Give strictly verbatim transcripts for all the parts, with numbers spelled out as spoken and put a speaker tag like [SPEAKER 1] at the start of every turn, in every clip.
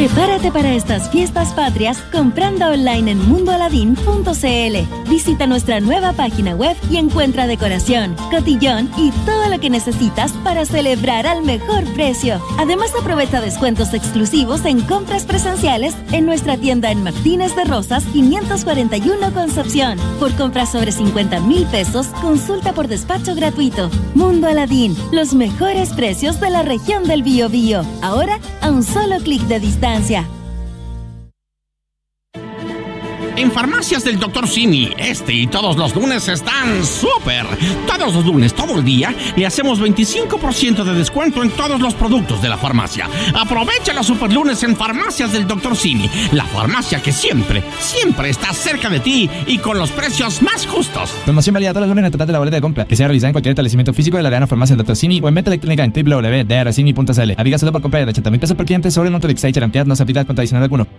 [SPEAKER 1] Prepárate para estas fiestas patrias comprando online en mundo aladín punto c l. Visita nuestra nueva página web y encuentra decoración, cotillón y todo lo que necesitas para celebrar al mejor precio. Además, aprovecha descuentos exclusivos en compras presenciales en nuestra tienda en Martínez de Rosas quinientos cuarenta y uno Concepción. Por compras sobre cincuenta mil pesos, consulta por despacho gratuito. Mundo Aladín, los mejores precios de la región del Biobío. Ahora a un solo clic de distancia.
[SPEAKER 2] En Farmacias del doctor Simi, este y todos los lunes están súper. Todos los lunes, todo el día, le hacemos veinticinco por ciento de descuento en todos los productos de la farmacia. Aprovecha los super lunes en Farmacias del doctor Simi, la farmacia que siempre, siempre está cerca de ti y con los precios más justos.
[SPEAKER 3] Promoción válida todos los lunes en el total de la boleta de compra, que sea realizada en cualquier establecimiento físico de la Arena Farmacia del doctor Simi o en venta electrónica en w w w punto d r simi punto c l. Aviga solo por compra de ochenta mil pesos por cliente sobre el monto de Excite Ampiad, no se aplica con adicional alguno.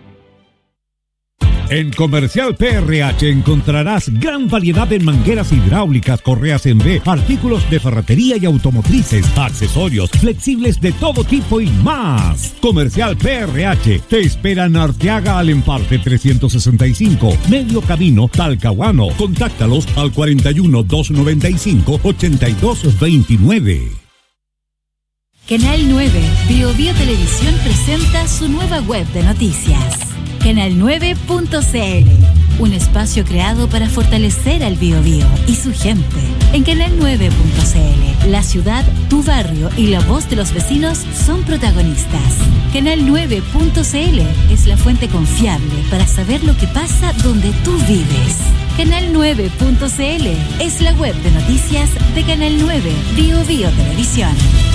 [SPEAKER 4] En Comercial P R H encontrarás gran variedad en mangueras hidráulicas, correas en V, artículos de ferretería y automotrices, accesorios, flexibles de todo tipo y más. Comercial P R H te espera en Arteaga al Emparte trescientos sesenta y cinco, Medio Camino, Talcahuano. Contáctalos al cuarenta y uno, doscientos noventa y cinco, ochenta y dos veintinueve.
[SPEAKER 5] Canal nueve, Bio Bio Televisión presenta su nueva web de noticias. Canal nueve punto c l, un espacio creado para fortalecer al Biobío y su gente. En Canal nueve punto c l, la ciudad, tu barrio y la voz de los vecinos son protagonistas. Canal nueve punto c l es la fuente confiable para saber lo que pasa donde tú vives. Canal nueve punto c l es la web de noticias de Canal nueve, Bio Bio Televisión.